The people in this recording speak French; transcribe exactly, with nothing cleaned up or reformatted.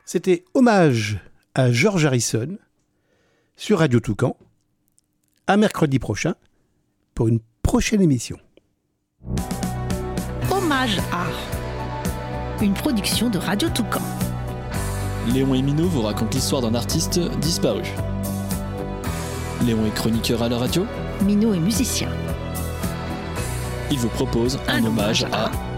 C'était hommage à George Harrison sur Radio Toucan. À mercredi prochain pour une prochaine émission. Hommage à une production de Radio Toucan. Léon et Minot vous racontent l'histoire d'un artiste disparu. Léon est chroniqueur à la radio. Minot est musicien. Il vous propose un, un hommage à...